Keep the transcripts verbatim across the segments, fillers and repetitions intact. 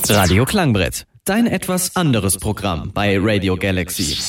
Radio Klangbrett, dein etwas anderes Programm bei Radio Galaxy.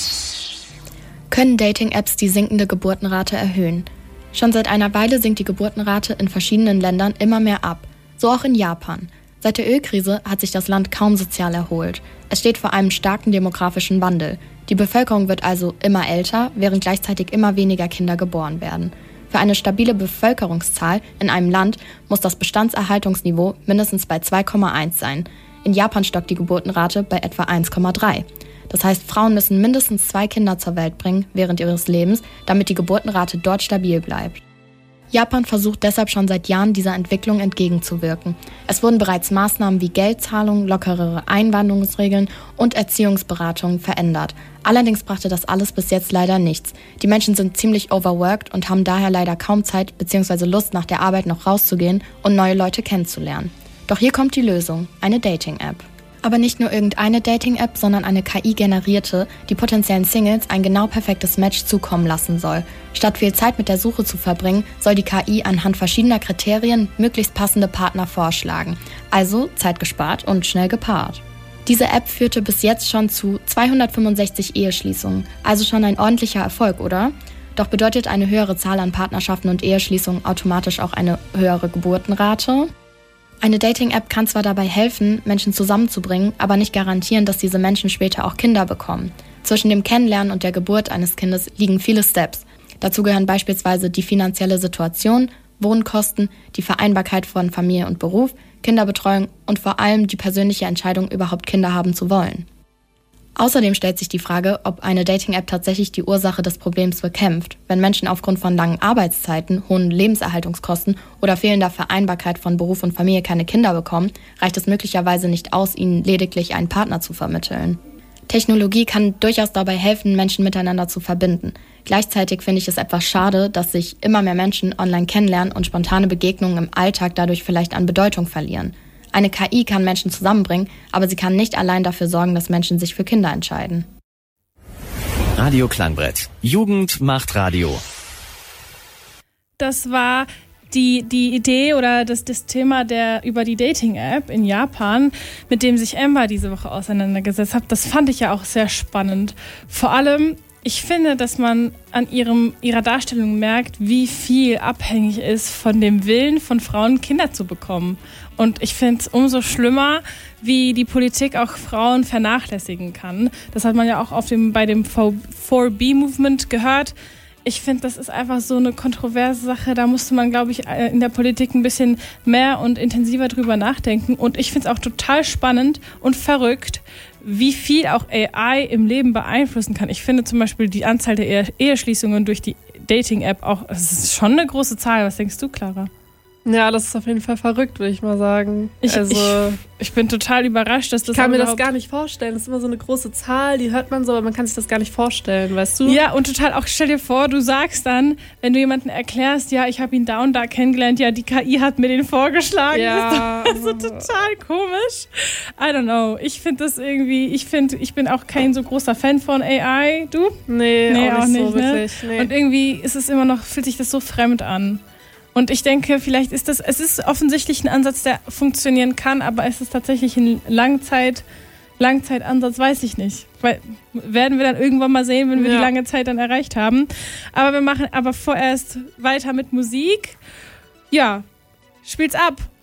Können Dating-Apps die sinkende Geburtenrate erhöhen? Schon seit einer Weile sinkt die Geburtenrate in verschiedenen Ländern immer mehr ab, so auch in Japan. Seit der Ölkrise hat sich das Land kaum sozial erholt. Es steht vor einem starken demografischen Wandel. Die Bevölkerung wird also immer älter, während gleichzeitig immer weniger Kinder geboren werden. Für eine stabile Bevölkerungszahl in einem Land muss das Bestandserhaltungsniveau mindestens bei zwei Komma eins sein. In Japan stockt die Geburtenrate bei etwa eins Komma drei. Das heißt, Frauen müssen mindestens zwei Kinder zur Welt bringen während ihres Lebens, damit die Geburtenrate dort stabil bleibt. Japan versucht deshalb schon seit Jahren, dieser Entwicklung entgegenzuwirken. Es wurden bereits Maßnahmen wie Geldzahlungen, lockerere Einwanderungsregeln und Erziehungsberatungen verändert. Allerdings brachte das alles bis jetzt leider nichts. Die Menschen sind ziemlich overworked und haben daher leider kaum Zeit bzw. Lust, nach der Arbeit noch rauszugehen und neue Leute kennenzulernen. Doch hier kommt die Lösung, eine Dating-App. Aber nicht nur irgendeine Dating-App, sondern eine K I-generierte, die potenziellen Singles ein genau perfektes Match zukommen lassen soll. Statt viel Zeit mit der Suche zu verbringen, soll die K I anhand verschiedener Kriterien möglichst passende Partner vorschlagen. Also Zeit gespart und schnell gepaart. Diese App führte bis jetzt schon zu zweihundertfünfundsechzig Eheschließungen. Also schon ein ordentlicher Erfolg, oder? Doch bedeutet eine höhere Zahl an Partnerschaften und Eheschließungen automatisch auch eine höhere Geburtenrate? Eine Dating-App kann zwar dabei helfen, Menschen zusammenzubringen, aber nicht garantieren, dass diese Menschen später auch Kinder bekommen. Zwischen dem Kennenlernen und der Geburt eines Kindes liegen viele Steps. Dazu gehören beispielsweise die finanzielle Situation, Wohnkosten, die Vereinbarkeit von Familie und Beruf, Kinderbetreuung und vor allem die persönliche Entscheidung, überhaupt Kinder haben zu wollen. Außerdem stellt sich die Frage, ob eine Dating-App tatsächlich die Ursache des Problems bekämpft. Wenn Menschen aufgrund von langen Arbeitszeiten, hohen Lebenserhaltungskosten oder fehlender Vereinbarkeit von Beruf und Familie keine Kinder bekommen, reicht es möglicherweise nicht aus, ihnen lediglich einen Partner zu vermitteln. Technologie kann durchaus dabei helfen, Menschen miteinander zu verbinden. Gleichzeitig finde ich es etwas schade, dass sich immer mehr Menschen online kennenlernen und spontane Begegnungen im Alltag dadurch vielleicht an Bedeutung verlieren. Eine K I kann Menschen zusammenbringen, aber sie kann nicht allein dafür sorgen, dass Menschen sich für Kinder entscheiden. Radio Klangbrett. Jugend macht Radio. Das war die, die Idee oder das, das Thema der über die Dating-App in Japan, mit dem sich Amber diese Woche auseinandergesetzt hat. Das fand ich ja auch sehr spannend. Vor allem, ich finde, dass man an ihrem, ihrer Darstellung merkt, wie viel abhängig ist von dem Willen von Frauen, Kinder zu bekommen. Und ich finde es umso schlimmer, wie die Politik auch Frauen vernachlässigen kann. Das hat man ja auch auf dem, bei dem four B Movement gehört. Ich finde, das ist einfach so eine kontroverse Sache. Da musste man, glaube ich, in der Politik ein bisschen mehr und intensiver drüber nachdenken. Und ich finde es auch total spannend und verrückt, wie viel auch A I im Leben beeinflussen kann. Ich finde zum Beispiel die Anzahl der Eheschließungen durch die Dating-App auch, das ist schon eine große Zahl. Was denkst du, Clara? Ja, das ist auf jeden Fall verrückt, würde ich mal sagen. Ich, also, ich, ich bin total überrascht, dass das. Ich kann mir das gar nicht vorstellen. Das ist immer so eine große Zahl, die hört man so, aber man kann sich das gar nicht vorstellen, weißt du? Ja, und total auch, stell dir vor, du sagst dann, wenn du jemanden erklärst, ja, ich habe ihn da und da kennengelernt, ja, die K I hat mir den vorgeschlagen. Ja. Das ist so total komisch. I don't know. Ich finde das irgendwie, ich finde, ich bin auch kein so großer Fan von A I. Du? Nee, nee auch, auch nicht, so ne? wirklich. Nee. Und irgendwie ist es immer noch, fühlt sich das so fremd an. Und ich denke, vielleicht ist das, es ist offensichtlich ein Ansatz, der funktionieren kann, aber ist es tatsächlich ein Langzeit, Langzeitansatz, weiß ich nicht. Weil, werden wir dann irgendwann mal sehen, wenn wir ja. die lange Zeit dann erreicht haben. Aber wir machen aber vorerst weiter mit Musik. Ja, spiel's ab.